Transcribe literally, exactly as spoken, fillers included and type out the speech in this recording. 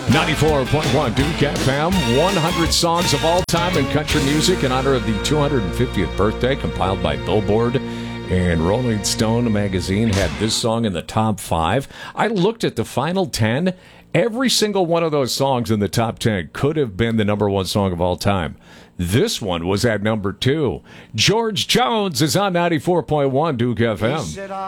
ninety-four point one Duke F M, one hundred songs of all time in country music in honor of the two hundred fiftieth birthday, compiled by Billboard. And Rolling Stone magazine had this song in the top five. I looked at the final ten. Every single one of those songs in the top ten could have been the number one song of all time. This one was at number two. George Jones is on ninety-four point one Duke F M.